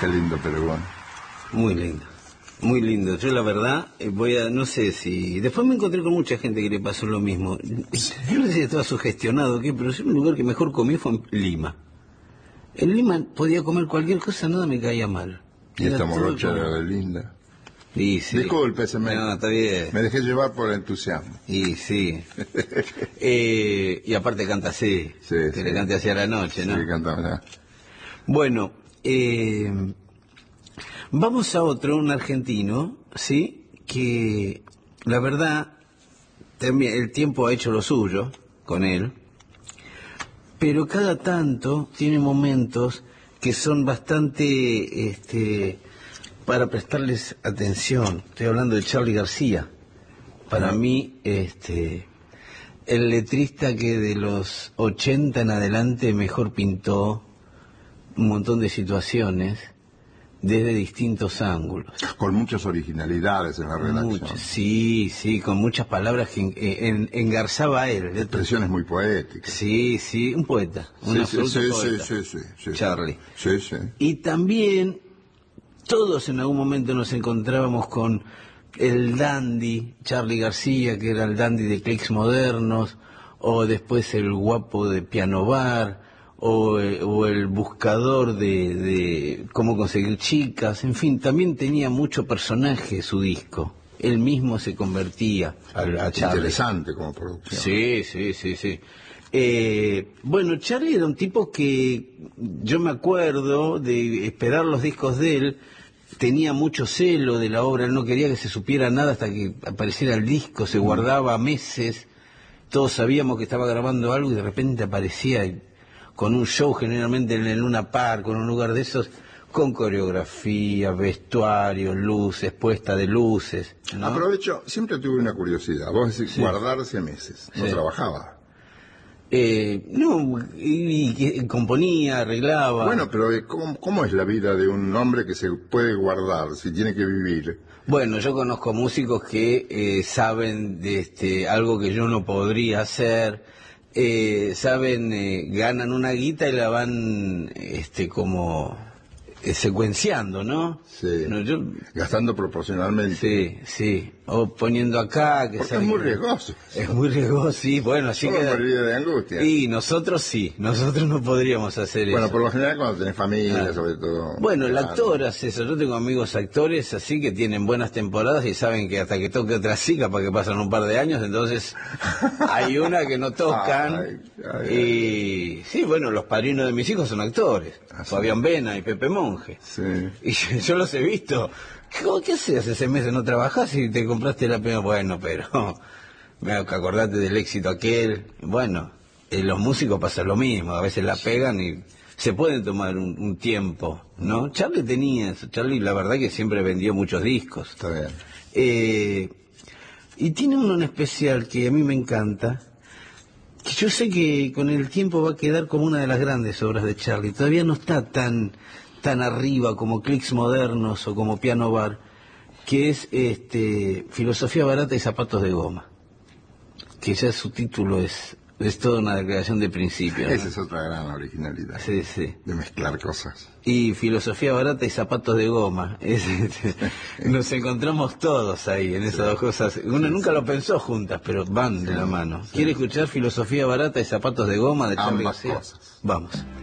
Qué lindo Perugón. Muy lindo. Muy lindo. Yo la verdad no sé si... Después me encontré con mucha gente que le pasó lo mismo. Yo no sé si estaba sugestionado o qué, pero un lugar que mejor comí fue en Lima. En Lima podía comer cualquier cosa, nada me caía mal. Y esta morocha era de linda. Y sí. Discúlpeseme. No, está bien. Me dejé llevar por el entusiasmo. Y sí. Y aparte canta así. Sí, que sí. le cante hacia la noche, ¿no? Sí, cantaba. Bueno, vamos a otro, un argentino, ¿sí? Que la verdad, también el tiempo ha hecho lo suyo con él, pero cada tanto tiene momentos que son bastante para prestarles atención. Estoy hablando de Charly García. Para mí, el letrista que de los 80 en adelante mejor pintó un montón de situaciones desde distintos ángulos. Con muchas originalidades en la redacción. Sí, con muchas palabras que engarzaba a él. Expresiones muy poéticas. Sí, un poeta. Un absoluto poeta. Sí. Charly. Sí. Y también todos en algún momento nos encontrábamos con el dandy Charly García, que era el dandy de Clics Modernos, o después el guapo de Piano Bar, o el buscador de cómo conseguir chicas. En fin, también tenía mucho personaje su disco. Él mismo se convertía a Charly. Interesante como producción. Sí. Bueno, Charly era un tipo que yo me acuerdo de esperar los discos de él. Tenía mucho celo de la obra, él no quería que se supiera nada hasta que apareciera el disco, se guardaba meses, todos sabíamos que estaba grabando algo y de repente aparecía con un show generalmente en el Luna Park, con un lugar de esos, con coreografía, vestuario, luces, puesta de luces, ¿no? Aprovecho, siempre tuve una curiosidad, vos decís guardarse meses, no trabajaba. No, y componía, arreglaba. Bueno, pero ¿cómo es la vida de un hombre que se puede guardar, si tiene que vivir? Bueno, yo conozco músicos que saben de algo que yo no podría hacer, ganan una guita y la van como secuenciando, ¿no? Sí. No, gastando proporcionalmente. Sí. O poniendo acá. Porque es muy riesgoso. Es muy riesgoso, sí. Bueno, así que. Moriría de angustia. Y nosotros sí. Nosotros no podríamos hacer eso. Bueno, por lo general cuando tenés familia, sobre todo. Bueno, el actor hace eso. Yo tengo amigos actores así que tienen buenas temporadas y saben que hasta que toque otra chica, para que pasan un par de años, entonces hay una que no tocan. Y sí, bueno, los padrinos de mis hijos son actores. Fabián Vena y Pepe Monge. Sí. Y yo los he visto. ¿Qué hacías ese mes? ¿No trabajás y te compraste la pena? Bueno, pero acordate del éxito aquel. Bueno, los músicos pasa lo mismo. A veces la pegan y se pueden tomar un tiempo, ¿no? Charly tenía eso. Charly, la verdad que siempre vendió muchos discos. Está bien. Y tiene uno en especial que a mí me encanta, que yo sé que con el tiempo va a quedar como una de las grandes obras de Charly. Todavía no está tan arriba como Clics Modernos o como Piano Bar, que es Filosofía Barata y Zapatos de Goma, que ya su título es toda una declaración de principio, ¿no? Esa es otra gran originalidad. Sí. De mezclar cosas. Y Filosofía Barata y Zapatos de Goma. Nos encontramos todos ahí en esas dos cosas. Uno nunca lo pensó juntas, pero van de la mano. ¿Quiere escuchar Filosofía Barata y Zapatos de Goma de Charly García? Cosas. Vamos.